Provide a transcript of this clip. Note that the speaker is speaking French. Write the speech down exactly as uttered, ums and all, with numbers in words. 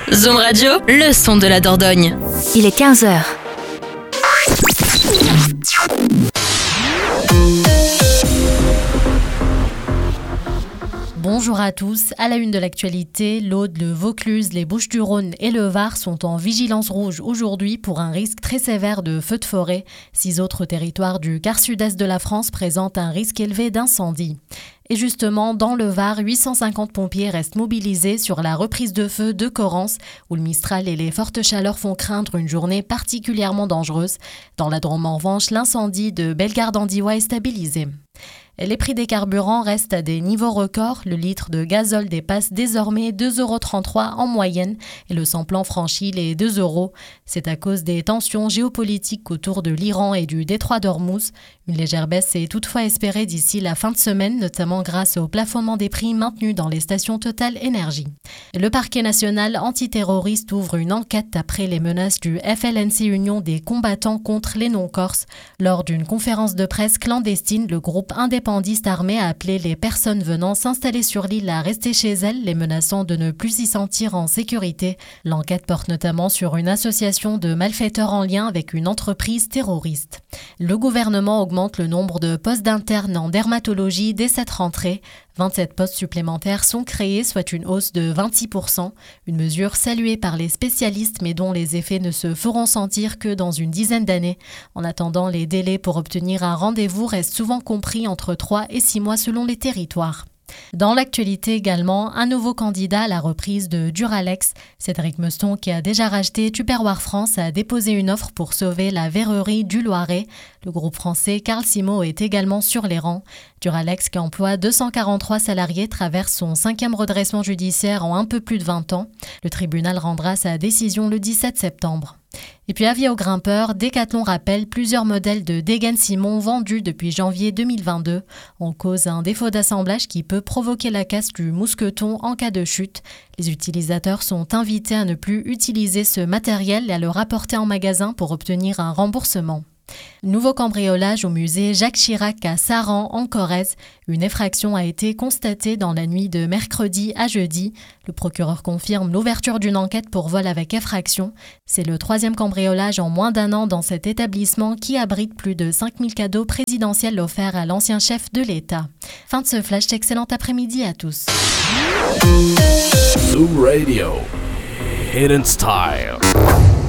Zoom Radio, le son de la Dordogne. Il est quinze heures. Bonjour à tous. À la une de l'actualité, l'Aude, le Vaucluse, les Bouches-du-Rhône et le Var sont en vigilance rouge aujourd'hui pour un risque très sévère de feux de forêt. Six autres territoires du quart sud-est de la France présentent un risque élevé d'incendie. Et justement, dans le Var, huit cent cinquante pompiers restent mobilisés sur la reprise de feu de Corrence, où le Mistral et les fortes chaleurs font craindre une journée particulièrement dangereuse. Dans la Drôme, en revanche, l'incendie de Bellegarde-en-Diois est stabilisé. Les prix des carburants restent à des niveaux records. Le litre de gazole dépasse désormais deux euros trente-trois en moyenne et le sans-plan franchit les deux euros. C'est à cause des tensions géopolitiques autour de l'Iran et du détroit d'Ormuz. Une légère baisse est toutefois espérée d'ici la fin de semaine, notamment grâce au plafonnement des prix maintenu dans les stations Total Énergie. Le parquet national antiterroriste ouvre une enquête après les menaces du F L N C Union des combattants contre les non-corses. Lors d'une conférence de presse clandestine, le groupe indépendantiste armé a appelé les personnes venant s'installer sur l'île à rester chez elles, les menaçant de ne plus s'y sentir en sécurité. L'enquête porte notamment sur une association de malfaiteurs en lien avec une entreprise terroriste. Le gouvernement augmente le nombre de postes d'internes en dermatologie dès cette rentrée. vingt-sept postes supplémentaires sont créés, soit une hausse de vingt-six pour cent. Une mesure saluée par les spécialistes, mais dont les effets ne se feront sentir que dans une dizaine d'années. En attendant, les délais pour obtenir un rendez-vous restent souvent compris entre trois et six mois selon les territoires. Dans l'actualité également, un nouveau candidat à la reprise de Duralex. Cédric Meuston, qui a déjà racheté Tupperware France, a déposé une offre pour sauver la verrerie du Loiret. Le groupe français Carl Simo est également sur les rangs. Duralex, qui emploie deux cent quarante-trois salariés, traverse son cinquième redressement judiciaire en un peu plus de vingt ans. Le tribunal rendra sa décision le dix-sept septembre. Et puis avis aux grimpeurs, Decathlon rappelle plusieurs modèles de Degen Simon vendus depuis janvier deux mille vingt-deux. En cause un défaut d'assemblage qui peut provoquer la casse du mousqueton en cas de chute. Les utilisateurs sont invités à ne plus utiliser ce matériel et à le rapporter en magasin pour obtenir un remboursement. Nouveau cambriolage au musée Jacques Chirac à Saran en Corrèze. Une effraction a été constatée dans la nuit de mercredi à jeudi. Le procureur confirme l'ouverture d'une enquête pour vol avec effraction. C'est le troisième cambriolage en moins d'un an dans cet établissement qui abrite plus de cinq mille cadeaux présidentiels offerts à l'ancien chef de l'État. Fin de ce flash, excellent après-midi à tous. Zoom Radio, Hidden Style.